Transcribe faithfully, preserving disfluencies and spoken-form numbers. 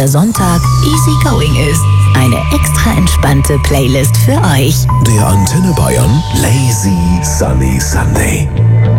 der Sonntag easy going ist. Eine extra entspannte Playlist für euch. Der Antenne Bayern Lazy Sunny Sunday.